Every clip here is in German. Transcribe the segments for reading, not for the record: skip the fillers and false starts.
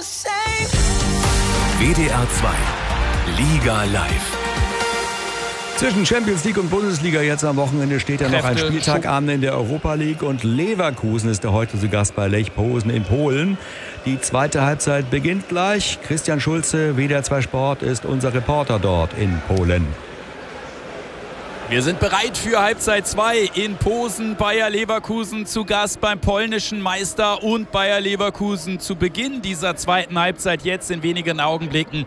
WDR 2 Liga live. Zwischen Champions League und Bundesliga jetzt am Wochenende steht ja noch ein Spieltagabend in der Europa League und Leverkusen ist heute zu Gast bei Lech Posen in Polen. Die zweite Halbzeit beginnt gleich. Christian Schulze, WDR 2 Sport, ist unser Reporter dort in Polen. Wir sind bereit für Halbzeit 2 in Posen. Bayer Leverkusen zu Gast beim polnischen Meister und Bayer Leverkusen zu Beginn dieser zweiten Halbzeit jetzt in wenigen Augenblicken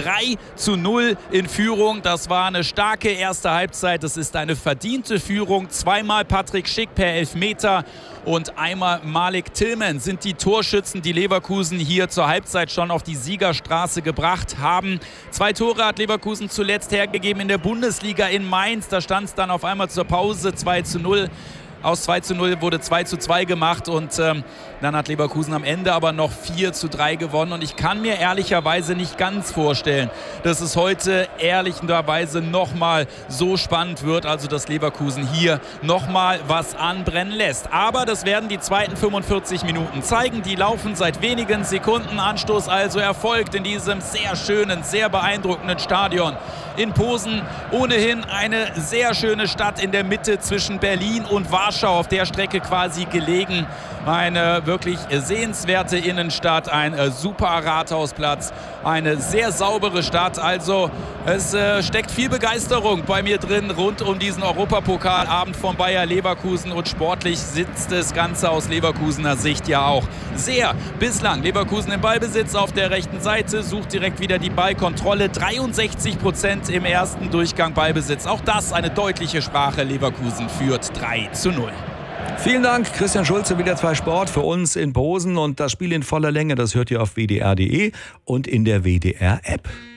3:0 in Führung. Das war eine starke erste Halbzeit. Das ist eine verdiente Führung. Zweimal Patrick Schick per Elfmeter und einmal Malik Tillman sind die Torschützen, die Leverkusen hier zur Halbzeit schon auf die Siegerstraße gebracht haben. 2 Tore hat Leverkusen zuletzt hergegeben in der Bundesliga in Mainz. Da stand es dann auf einmal zur Pause 2:0. Aus 2:0 wurde 2:2 gemacht und dann hat Leverkusen am Ende aber noch 4:3 gewonnen. Und ich kann mir ehrlicherweise nicht ganz vorstellen, dass es heute ehrlicherweise nochmal so spannend wird, also dass Leverkusen hier nochmal was anbrennen lässt. Aber das werden die zweiten 45 Minuten zeigen. Die laufen seit wenigen Sekunden. Anstoß also erfolgt in diesem sehr schönen, sehr beeindruckenden Stadion in Posen. Ohnehin eine sehr schöne Stadt in der Mitte zwischen Berlin und Warschau, auf der Strecke quasi gelegen. Eine wirklich sehenswerte Innenstadt, ein super Rathausplatz, eine sehr saubere Stadt. Also es steckt viel Begeisterung bei mir drin rund um diesen Europapokalabend von Bayer Leverkusen und sportlich sitzt das Ganze aus Leverkusener Sicht ja auch sehr. Bislang Leverkusen im Ballbesitz auf der rechten Seite, sucht direkt wieder die Ballkontrolle. 63% im ersten Durchgang Ballbesitz. Auch das eine deutliche Sprache. Leverkusen führt 3:0. Vielen Dank, Christian Schulze, WDR 2 Sport für uns in Posen. Und das Spiel in voller Länge, das hört ihr auf WDR.de und in der WDR-App.